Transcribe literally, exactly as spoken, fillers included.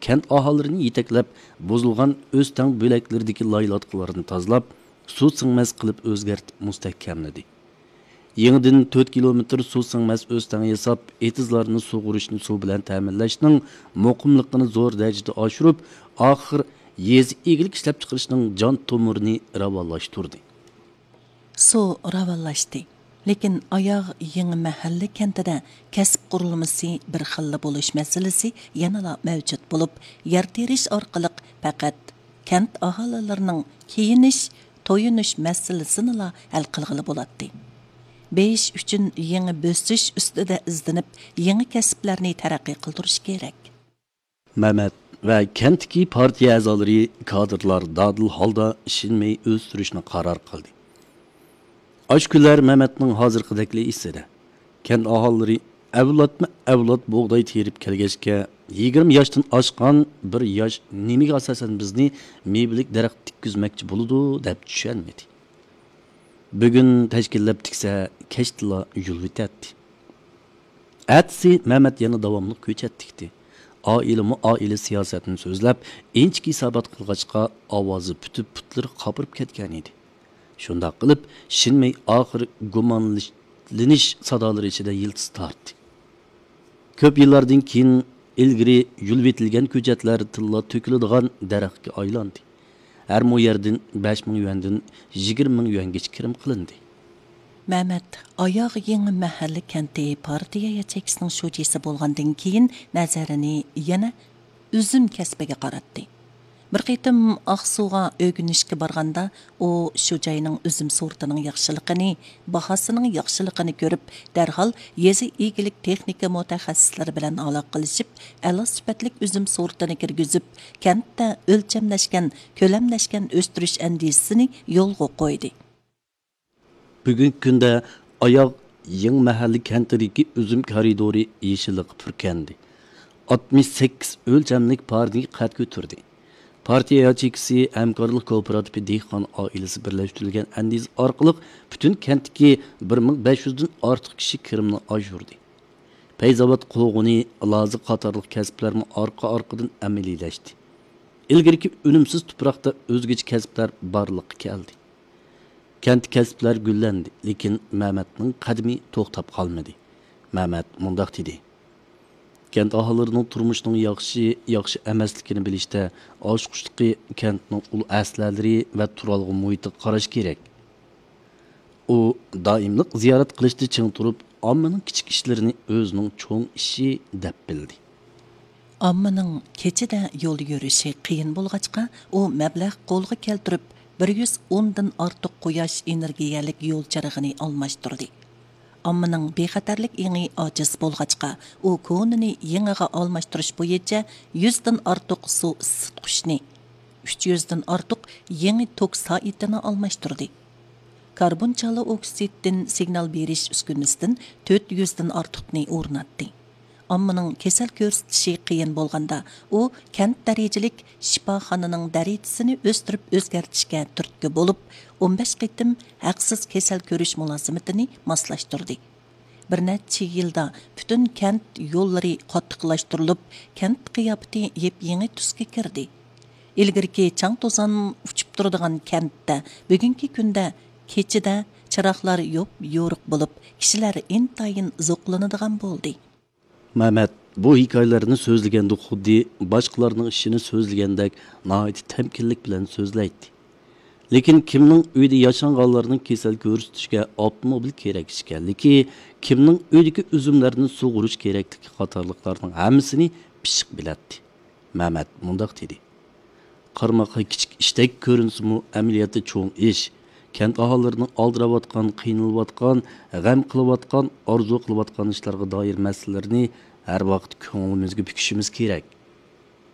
kent ahalarini yetaklab, bozulgan o'stang bo'laklardagi laylatqalarni tozalab, suv singmas qilib o'zgartib mustahkamladi. Yangidan to'rt kilometr suv singmas o'stang yasab, etizlarni sug'urishni suv bilan ta'minlashning muqimligini zo'r darajada oshirib, oxir yez egilik ishlab chiqarishning jon tomirini ravonlashtirdi. Suv ravonlashdi. Lekin ayaq yangi mahalli kentida kasb qurilmasi bir xil bo'lish masalasi yanada mavjud bo'lib, yer terish orqali faqat kent aholilarining kiyinish, to'yinish masalasini la hal qilg'ili bo'ladi. Besh uchun yangi bo'sish ustida izlanib, yangi kasblarni taraqqiy qildirish kerak. Mehmet va kentki partiya a'zolari kadrlar dadil holda ishinmay o'stirishni qaror qildi. Aş günler Mehmet'nin hazırkıdakli iside. Kent ahalları avlodma avlod buğday terip kelgeçke yigirma yaştan aşkan bir yaş nemiga asasen bizni meyvelik daraxt tikkizmekçi buludu deb düşenmedi. Bugün teşkillep tikse keştila yulvit etti. Etsi Mehmet yana davamlı köç ettikti. Aile mu aile siyasetini sözlep inçki isabat kılgaçka avazı pütüp pütleri kapırıp ketken idi. Şunda qilib, shinmay oxir gumonlanish sadolari ichida yildiz tortdi. Ko'p yillardan keyin ilgari yulvetilgan ko'chatlar tilla to'kiladigan daraxtga aylandi. Har mo yerdan besh ming yuandan yigirma ming yuangacha kirim qilindi. Mehmet oyoq yangi mahalli kenti partiya yachakisining sho'jisi bo'lgandan keyin nazarini yana uzum kasbiga qaratdi. Bir qitim Aqsuga o'ginishga borganda, u shu joyning uzum sortining yaxshiligini, bahosining yaxshiligini ko'rib, darhol yezi egilik texnika mutaxassislari bilan aloqalashib, a'lo sifatli uzum sortini kirgizib, kentda o'lchamlashgan, ko'lamlashgan o'stirish andisini yo'lga qo'ydi. Bugungi kunda oyoq yangi mahalliy kentidagi uzum koridori yeshillik purkandi. oltmish sakkiz o'lchamlik partiya qad ko'tardi. Partiya yachikisi hamkorlik kooperatifi dehqon oilasi birlashtirilgan andiz orqali butun kentdagi bir ming besh yuz dan ortiq kishi kirimni oshirdi. Payzavod qo'g'ini, loziq qatorliq kasblarni orqa-orqadan amaliylashdi. Ilgariki unumsiz tuproqda o'zgacha kasblar borliqqa keldi. Kent kasblar gullandi, lekin Mehmetning qadami to'xtab qolmadi. Mehmet mundaq dedi: Kent ahalarining turmushining yaxshi, yaxshi emasligini bilishda oshqushliqi kentning ul aslalari va turalg'i muhiti qarash kerak. U doimlik ziyorat qilishda ching turib, ommaning kichik ishlarini o'zining cho'ng ishi deb bildi. Ommaning kechida yo'l yurishi qiyin bo'lg'achqa, u mablag' qo'lga keltirib bir yuz o'n dan ortiq quyosh energiyalik yo'l chirig'ini almashtirdi. Ammaning bexatarlik еңі ojiz bo'lg'achqa, u konini yangiga almashtirish bo'yicha yuz dan ortiq suv isitqichni, uch yuz dan ortiq yangi tok soatini almashtirdi. Karbon chala oksiddan signal berish uskunasidan to'rt yuz dan ortiqni o'rnatdi. Ammaning kasal ko'rsatishi qiyin bo'lganda, u kent darajalik shifoxonaning darajasini o'stirib o'zgartishga turtki bo'lib, o'n besh qitim haqsiz kasal ko'rish mulozimatini moslashtirdi. Bir necha yilda butun kent yo'llari qattiqlashtirilib, kent qiyofati yep-yangi tusga kirdi. Ilgirki chang to'zon uchib turadigan kentda bugungi kunda kechida chiroqlar yo'q yo'riq bo'lib, kishilar intayin zo'qlanadigan bo'ldi. Mehmet bu hikoyalarni so'zlaganda xuddi boshqalarning ishini so'zlagandek nihoyat temkinlik bilan so'zlaydi. Lekin kimning uyda yashanganlarning kasal ko'rsatishga avtomobil kerak ekanligi, kimning uydagi uzumlarni sug'urish kerakligi qatorliqlarning hammasini pishiq biladi. Mehmet mundaq dedi: Qarmoqqa kichik ishdek ko'rinsa-mu, amaliyotda cho'ng ish. Kent aholarining oldirayotgan, qiynalayotgan, g'am qilayotgan, orzu qilayotgan ishlarga doir masalalarni har vaqt ko'nglimizga bukishimiz kerak.